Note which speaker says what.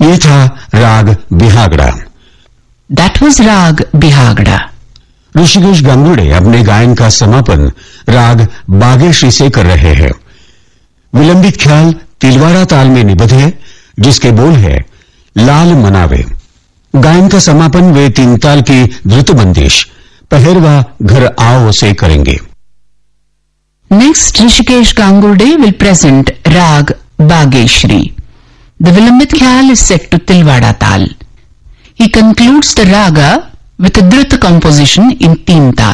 Speaker 1: ये था राग बिहागड़ा।
Speaker 2: That was राग बिहागड़ा।
Speaker 1: ऋषिकेश गांगुर्डे अपने गायन का समापन राग बागेश्री से कर रहे हैं। विलंबित ख्याल तिलवाड़ा ताल में निबद्ध है, जिसके बोल है लाल मनावे। गायन का समापन वे 3 ताल की द्रुत बंदिश पहरवा घर आओ से करेंगे।
Speaker 2: Next, Rishikesh Gangurde will present Rag Bageshri. The Vilambit Khyal is set to Tilwada Tal. He concludes the raga with a Drut composition in 3 tal.